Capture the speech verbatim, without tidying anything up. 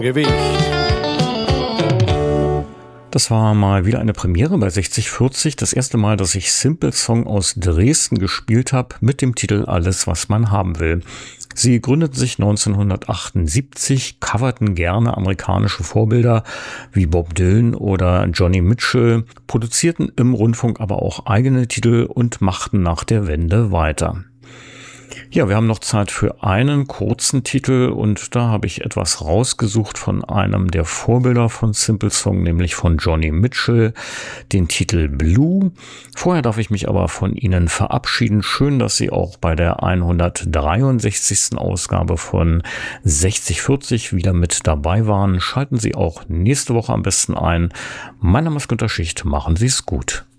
Gewicht. Das war mal wieder eine Premiere bei sechzig vierzig. Das erste Mal, dass ich Simple Song aus Dresden gespielt habe mit dem Titel Alles, was man haben will. Sie gründeten sich neunzehnhundertachtundsiebzig, coverten gerne amerikanische Vorbilder wie Bob Dylan oder Johnny Mitchell, produzierten im Rundfunk aber auch eigene Titel und machten nach der Wende weiter. Ja, wir haben noch Zeit für einen kurzen Titel und da habe ich etwas rausgesucht von einem der Vorbilder von Simple Song, nämlich von Johnny Mitchell, den Titel Blue. Vorher darf ich mich aber von Ihnen verabschieden. Schön, dass Sie auch bei der hundertdreiundsechzigsten Ausgabe von sechzig vierzig wieder mit dabei waren. Schalten Sie auch nächste Woche am besten ein. Mein Name ist Günter Schicht. Machen Sie es gut.